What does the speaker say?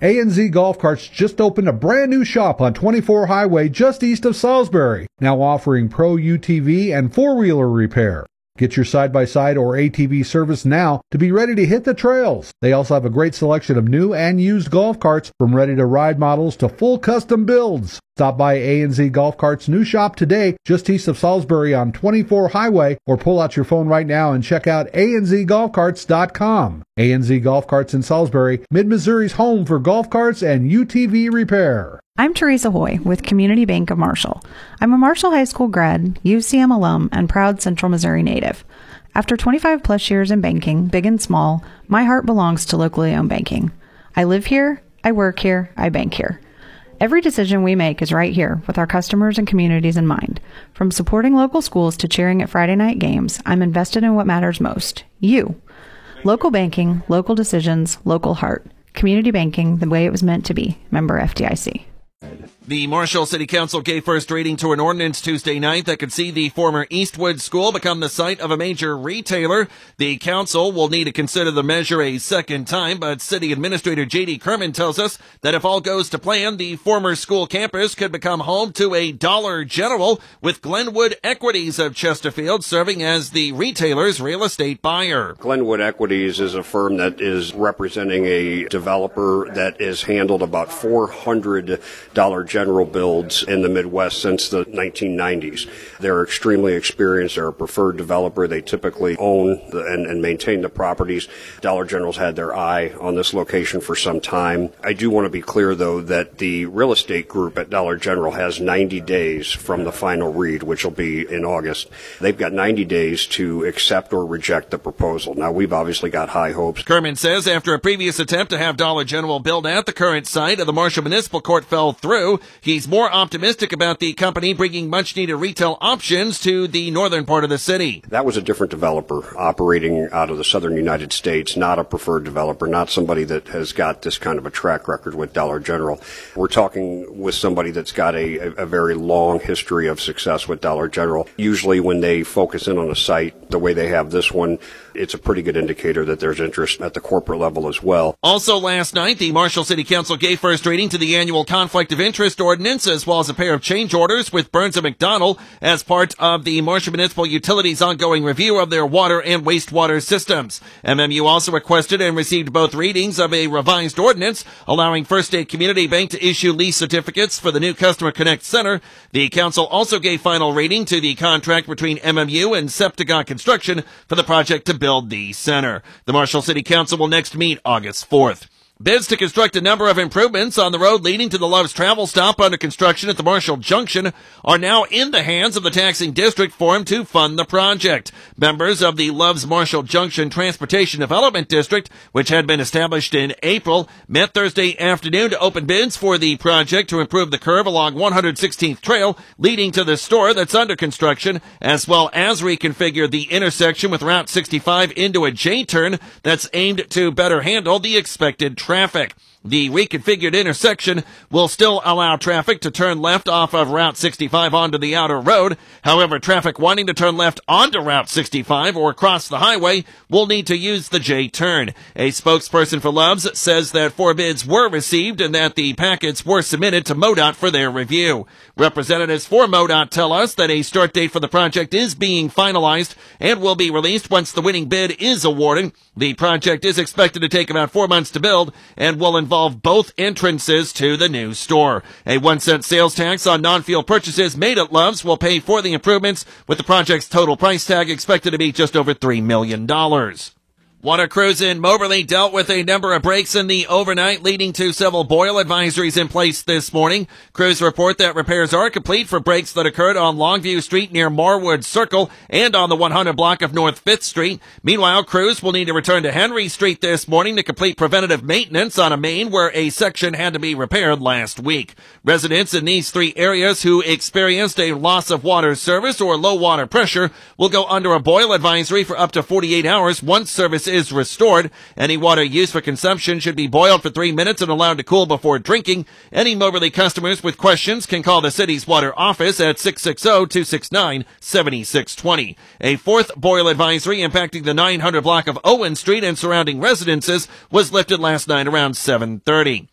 A&Z Golf Carts just opened a brand new shop on 24 Highway just east of Salisbury, now offering Pro UTV and four-wheeler repair. Get your side-by-side or ATV service now to be ready to hit the trails. They also have a great selection of new and used golf carts, from ready-to-ride models to full custom builds. Stop by A&Z Golf Carts' new shop today, just east of Salisbury on 24 Highway, or pull out your phone right now and check out anzgolfcarts.com. A&Z Golf Carts in Salisbury, Mid-Missouri's home for golf carts and UTV repair. I'm Teresa Hoy with Community Bank of Marshall. I'm a Marshall High School grad, UCM alum, and proud Central Missouri native. After 25 plus years in banking, big and small, my heart belongs to locally owned banking. I live here, I work here, I bank here. Every decision we make is right here with our customers and communities in mind. From supporting local schools to cheering at Friday night games, I'm invested in what matters most, you. Local banking, local decisions, local heart. Community banking the way it was meant to be. Member FDIC. The Marshall City Council gave first reading to an ordinance Tuesday night that could see the former Eastwood School become the site of a major retailer. The council will need to consider the measure a second time, but City Administrator J.D. Kerman tells us that if all goes to plan, the former school campus could become home to a Dollar General, with Glenwood Equities of Chesterfield serving as the retailer's real estate buyer. Glenwood Equities is a firm that is representing a developer that has handled about 400 Dollar General builds in the Midwest since the 1990s. They're extremely experienced. They're a preferred developer. They typically own and maintain the properties. Dollar General's had their eye on this location for some time. I do want to be clear, though, that the real estate group at Dollar General has 90 days from the final read, which will be in August. They've got 90 days to accept or reject the proposal. Now, we've obviously got high hopes. Kerman says after a previous attempt to have Dollar General build at the current site of the Marshall Municipal Court fell through, he's more optimistic about the company bringing much-needed retail options to the northern part of the city. That was a different developer operating out of the southern United States, not a preferred developer, not somebody that has got this kind of a track record with Dollar General. We're talking with somebody that's got a very long history of success with Dollar General. Usually when they focus in on a site the way they have this one, it's a pretty good indicator that there's interest at the corporate level as well. Also last night, the Marshall City Council gave first reading to the annual Conflict of Interest Ordinance, as well as a pair of change orders with Burns & McDonnell as part of the Marshall Municipal Utilities ongoing review of their water and wastewater systems. MMU also requested and received both readings of a revised ordinance allowing First State Community Bank to issue lease certificates for the new Customer Connect Center. The council also gave final reading to the contract between MMU and Septagon Construction for the project to build the center. The Marshall City Council will next meet August 4th. Bids to construct a number of improvements on the road leading to the Love's Travel Stop under construction at the Marshall Junction are now in the hands of the taxing district forum to fund the project. Members of the Love's Marshall Junction Transportation Development District, which had been established in April, met Thursday afternoon to open bids for the project to improve the curve along 116th Trail leading to the store that's under construction, as well as reconfigure the intersection with Route 65 into a J-turn that's aimed to better handle the expected traffic. The reconfigured intersection will still allow traffic to turn left off of Route 65 onto the outer road. However, traffic wanting to turn left onto Route 65 or across the highway will need to use the J-turn. A spokesperson for Love's says that 4 bids were received and that the packets were submitted to MoDOT for their review. Representatives for MoDOT tell us that a start date for the project is being finalized and will be released once the winning bid is awarded. The project is expected to take about 4 months to build and will involve both entrances to the new store. A 1-cent sales tax on non-fuel purchases made at Love's will pay for the improvements, with the project's total price tag expected to be just over $3 million. Water crews in Moberly dealt with a number of breaks in the overnight, leading to several boil advisories in place this morning. Crews report that repairs are complete for breaks that occurred on Longview Street near Marwood Circle and on the 100 block of North 5th Street. Meanwhile, crews will need to return to Henry Street this morning to complete preventative maintenance on a main where a section had to be repaired last week. Residents in these 3 areas who experienced a loss of water service or low water pressure will go under a boil advisory for up to 48 hours once service is restored. Any water used for consumption should be boiled for 3 minutes and allowed to cool before drinking. Any Moberly customers with questions can call the city's water office at 660-269-7620. A 4th boil advisory impacting the 900 block of Owen Street and surrounding residences was lifted last night around 7:30.